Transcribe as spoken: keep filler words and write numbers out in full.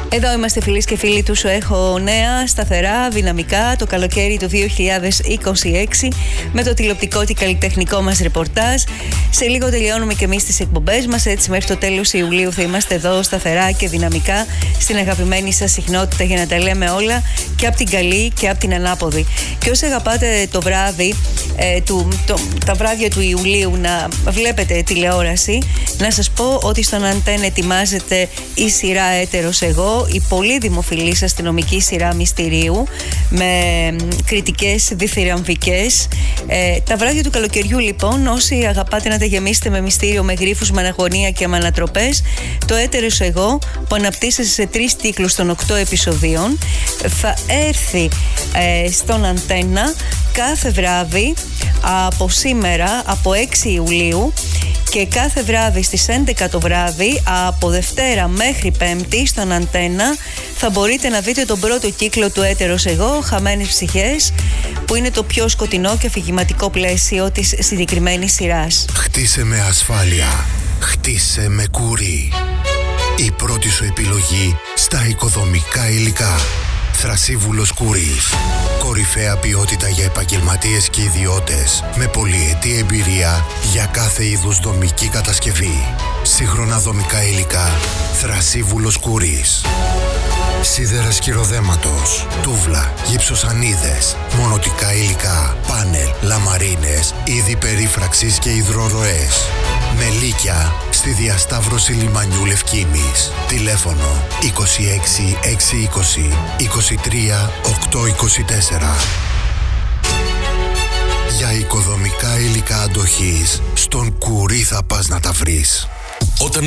Εδώ είμαστε φίλες και φίλοι του Σου Έχω Νέα, σταθερά, δυναμικά, το καλοκαίρι του δύο χιλιάδες είκοσι έξι με το τηλεοπτικό και καλλιτεχνικό μας ρεπορτάζ. Σε λίγο τελειώνουμε και εμείς τις εκπομπές μας, έτσι μέχρι το τέλος Ιουλίου θα είμαστε εδώ σταθερά και δυναμικά στην αγαπημένη σας συχνότητα για να τα λέμε όλα και από την καλή και από την ανάποδη. Και όσοι αγαπάτε το βράδυ, ε, του, το, τα βράδια του Ιουλίου να βλέπετε τηλεόραση, να σας πω ότι στον Αντένα ετοιμάζεται η σειρά Έτερος Εγώ, η πολύ δημοφιλής αστυνομική σειρά μυστηρίου με κριτικές διθυραμβικές. Ε, τα βράδια του καλοκαιριού λοιπόν, όσοι αγαπάτε να τα γεμίσετε με μυστήριο, με γρίφους, με αναγωνία και με ανατροπές, το Έτερος Εγώ που αναπτύσσεται σε τρεις κύκλους των οκτώ επεισοδίων θα έρθει ε, στον Αντένα κάθε βράδυ από σήμερα, από έξι Ιουλίου, και κάθε βράδυ στις έντεκα το βράδυ, από Δευτέρα μέχρι Πέμπτη στον Αντένα, θα μπορείτε να δείτε τον πρώτο κύκλο του Έτερος Εγώ, Χαμένες Ψυχές, που είναι το πιο σκοτεινό και αφηγηματικό πλαίσιο της συγκεκριμένης σειράς. Χτίσε με ασφάλεια, χτίσε με κουρί. Η πρώτη σου επιλογή στα οικοδομικά υλικά. Θρασίβουλος Κουρής. Κορυφαία ποιότητα για επαγγελματίες και ιδιώτες, με πολυετή εμπειρία για κάθε είδους δομική κατασκευή. Σύγχρονα δομικά υλικά. Θρασίβουλος Κουρής. Σίδερα σκυροδέματος, τούβλα, γυψοσανίδες, μονοτικά υλικά, πάνελ, λαμαρίνες, είδη περίφραξης και υδροροές. Μελίκια στη διασταύρωση λιμανιού Λευκήμης. Τηλέφωνο είκοσι έξι εξακόσια είκοσι είκοσι τρία οκτακόσια είκοσι τέσσερα. Για οικοδομικά υλικά αντοχής, στον Κουρί θα πας να τα βρεις. Όταν